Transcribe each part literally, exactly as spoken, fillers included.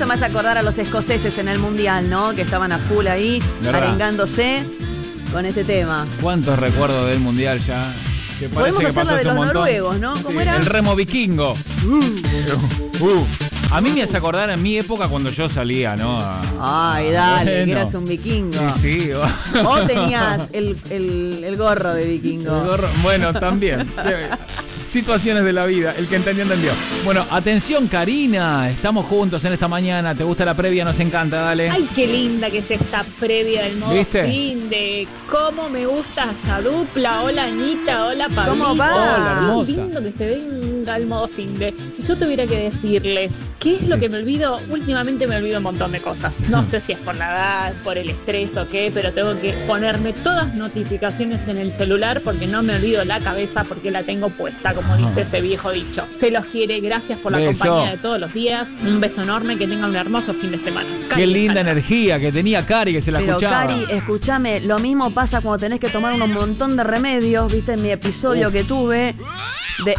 me hace acordar a los escoceses en el Mundial, ¿no? Que estaban a full ahí, ¿verdad? Arengándose con este tema. ¿Cuántos recuerdos del Mundial ya? Que parece Podemos que hacer pasó la de hace un los montón. noruegos, ¿no? ¿Cómo Sí, era? el remo vikingo. Uh, uh. A mí me hace acordar en mi época cuando yo salía, ¿no? A- Ay, dale, Bueno. que eras un vikingo. Sí, sí. O tenías el, el, el gorro de vikingo. El gorro- Bueno, también. Situaciones de la vida, el que entendió, entendió. Bueno, atención Karina, estamos juntos en esta mañana, ¿te gusta la previa? Nos encanta, dale. Ay, qué linda que es esta previa del modo ¿Viste? fin de cómo me gusta esa dupla. Hola Anita, hola Pablito. ¿Cómo va? Hola, hermosa. Qué lindo que se venga el modo fin de. Si yo tuviera que decirles qué es lo Sí. que me olvido, últimamente me olvido un montón de cosas. No sé si es por la edad, por el estrés o qué, pero tengo que ponerme todas notificaciones en el celular porque no me olvido la cabeza porque la tengo puesta, como dice ese viejo dicho. Se los quiere, gracias por la Beso. compañía de todos los días. Un beso enorme, que tengan un hermoso fin de semana. Qué Cari, linda Cari. energía que tenía Cari, que se la Pero escuchaba. Cari, escúchame, lo mismo pasa cuando tenés que tomar un montón de remedios, viste, en mi episodio Uf. que tuve de...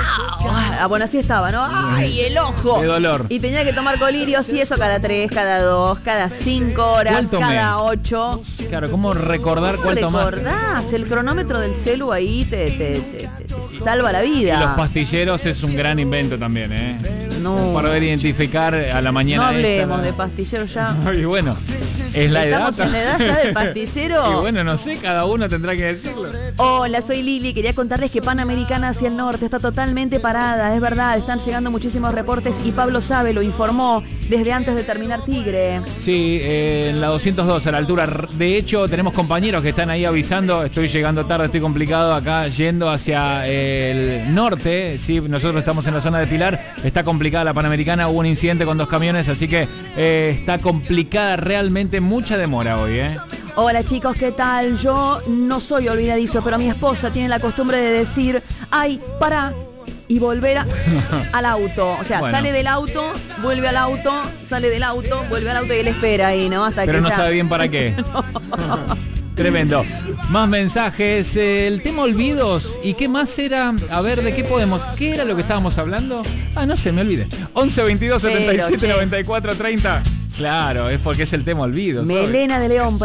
Ah, bueno, así estaba, ¿no? ¡Ay, el ojo! Qué dolor. Y tenía que tomar colirios y eso cada tres, cada dos, cada cinco horas, ¿Cuál tomé? cada ocho. Claro, ¿cómo recordar ¿Cómo cuál tomar? recordás? El cronómetro del celu ahí te, te, te- te- te salva la Y vida. los pastilleros es un gran invento también, ¿eh? No. Para ver identificar a la No mañana. hablemos esta- de pastillero ya. Y bueno, es la edad. Estamos en la edad ya del pastillero. Y bueno, no sé, cada uno tendrá que decirlo. Hola, soy Lili. Quería contarles que Panamericana hacia el norte está totalmente parada. Es verdad, están llegando muchísimos reportes y Pablo Sabe lo informó desde antes de terminar Tigre. Sí, eh, en la doscientos dos, a la altura. De hecho, tenemos compañeros que están ahí avisando. Estoy llegando tarde, estoy complicado acá, yendo hacia el norte. Sí, nosotros estamos en la zona de Pilar. Está complicada la Panamericana. Hubo un incidente con dos camiones, así que eh, está complicada realmente. Mucha demora hoy, ¿eh? Hola chicos, ¿qué tal? Yo no soy olvidadizo, pero mi esposa tiene la costumbre de decir, ay, pará, y volver a- al auto. O sea, Bueno. sale del auto, vuelve al auto, sale del auto, vuelve al auto y él espera ahí, ¿no? Hasta Pero que no ya... sabe bien para qué. Tremendo. Más mensajes. eh, El tema olvidos. ¿Y qué más era? A ver, ¿de qué podemos? ¿Qué era lo que estábamos hablando? Ah, no sé, me olvidé. once veintidós setenta y siete Pero, che. noventa y cuatro treinta. Claro, es porque es el tema olvidos. ¿sabes? Melena de León.